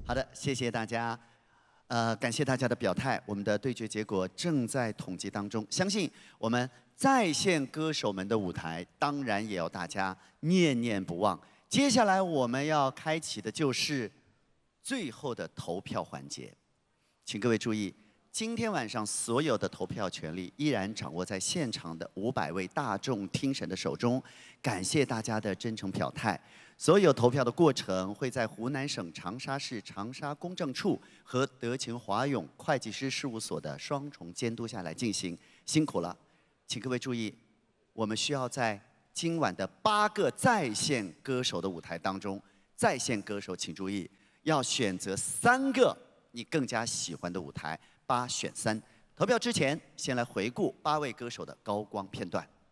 好的，谢谢大家。感谢大家的表态，我们的对决结果正在统计当中。相信我们在线歌手们的舞台，当然也要大家念念不忘。接下来我们要开启的就是最后的投票环节，请各位注意，今天晚上所有的投票权利依然掌握在现场的500位大众听审的手中。感谢大家的真诚表态。所有投票的过程会在湖南省长沙市长沙公证处和德勤华永会计师事务所的双重监督下来进行。辛苦了，请各位注意，我们需要在今晚的8个在线歌手的舞台当中，在线歌手请注意，要选择3个你更加喜欢的舞台，8选3。投票之前，先来回顾8位歌手的高光片段。